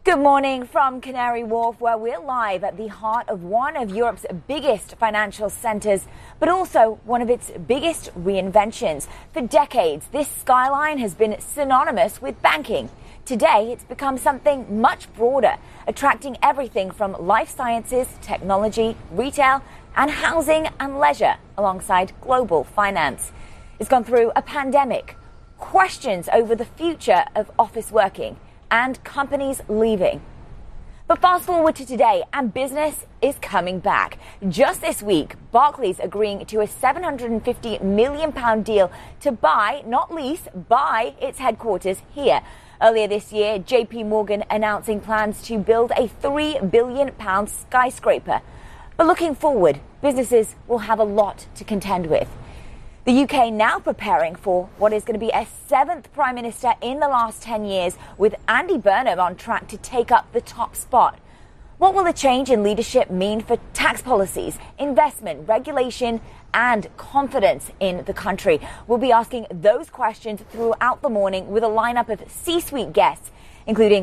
Good morning from Canary Wharf, where we're live at the heart of one of Europe's biggest financial centres, but also one of its biggest reinventions. For decades, this skyline has been synonymous with banking. Today, it's become something much broader, attracting everything from life sciences, technology, retail, and housing and leisure, alongside global finance. It's gone through a pandemic, questions over the future of office working, and companies leaving. But fast forward to today, and business is coming back. Just this week, Barclays agreeing to a £750 million deal to buy, not lease, buy its headquarters here. Earlier this year, JP Morgan announcing plans to build a £3 billion skyscraper. But looking forward, businesses will have a lot to contend with. The UK now preparing for what is going to be a seventh Prime Minister in the last 10 years, with Andy Burnham on track to take up the top spot. What will the change in leadership mean for tax policies, investment, regulation, and confidence in the country? We'll be asking those questions throughout the morning with a lineup of C-suite guests, including